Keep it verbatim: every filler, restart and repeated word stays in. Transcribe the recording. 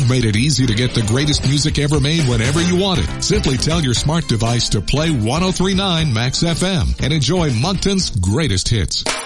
We've made it easy to get the greatest music ever made whenever you want it. Simply tell your smart device to play one oh three point nine Max F M and enjoy Moncton's greatest hits.